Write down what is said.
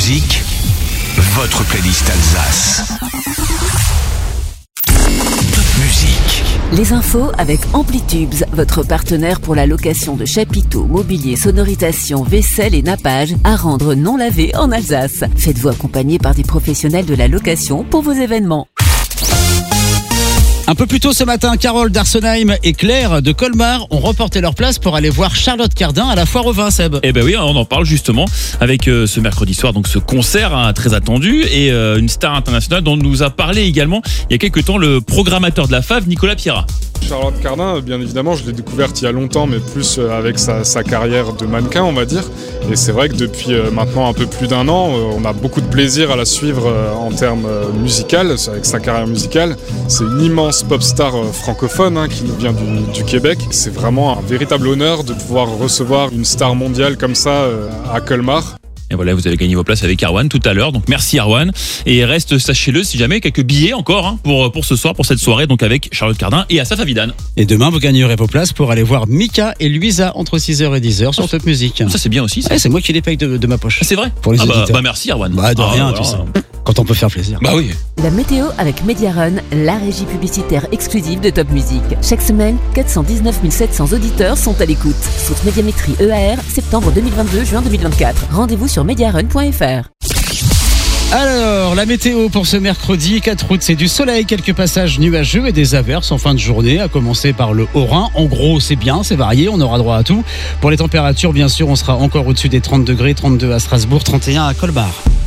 Musique, votre playlist Alsace. Top Musique. Les infos avec Amplitubes, votre partenaire pour la location de chapiteaux, mobilier, sonorisation, vaisselle et nappage à rendre non lavés en Alsace. Faites-vous accompagner par des professionnels de la location pour vos événements. Un peu plus tôt ce matin, Carole d'Arsenheim et Claire de Colmar ont reporté leur place pour aller voir Charlotte Cardin à la Foire aux Vins, Seb. Eh ben oui, on en parle justement avec ce mercredi soir, donc ce concert très attendu et une star internationale dont nous a parlé également il y a quelques temps le programmateur de la FAV, Nicolas Pierrat. Charlotte Cardin, bien évidemment, je l'ai découverte il y a longtemps, mais plus avec sa carrière de mannequin, on va dire. Et c'est vrai que depuis maintenant un peu plus d'un an, on a beaucoup de plaisir à la suivre en termes musicaux, avec sa carrière musicale. C'est une immense pop star francophone qui nous vient du Québec. C'est vraiment un véritable honneur de pouvoir recevoir une star mondiale comme ça à Colmar. Et voilà, vous avez gagné vos places avec Arwan tout à l'heure, donc merci Arwan. Et reste, sachez-le, si jamais, quelques billets encore pour ce soir, pour cette soirée, donc avec Charlotte Cardin et Asaf Avidan. Et demain, vous gagnerez vos places pour aller voir Mika et Luisa entre 6h et 10h sur Top Musique. Ça c'est bien aussi. Ça. C'est moi qui les paye de ma poche. C'est vrai. Pour les auditeurs. Bah merci Arwan. De rien, tu sais. Quand on peut faire plaisir. Bah oui. La météo avec Mediarun, la régie publicitaire exclusive de Top Musique. Chaque semaine, 419 700 auditeurs sont à l'écoute. Source Médiamétrie EAR, septembre 2022, juin 2024. Rendez-vous sur mediarun.fr. Alors, la météo pour ce mercredi 4 août, c'est du soleil, quelques passages nuageux et des averses en fin de journée, à commencer par le Haut-Rhin. En gros, c'est bien, c'est varié, on aura droit à tout. Pour les températures, bien sûr, on sera encore au-dessus des 30 degrés, 32 à Strasbourg, 31 à Colmar.